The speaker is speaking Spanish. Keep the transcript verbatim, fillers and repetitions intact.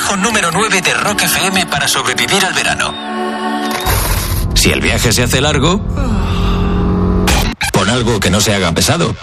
consejo número nueve de Rock F M para sobrevivir al verano. Si el viaje se hace largo, pon algo que no se haga pesado.